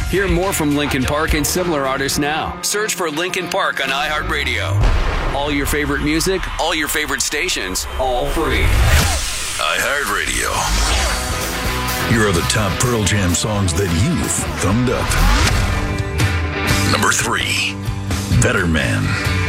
Hear more from Linkin Park and similar artists now. Search for Linkin Park on iHeartRadio. All your favorite music, all your favorite stations, all free. iHeartRadio. Here are the top Pearl Jam songs that you've thumbed up. Number 3, Better Man.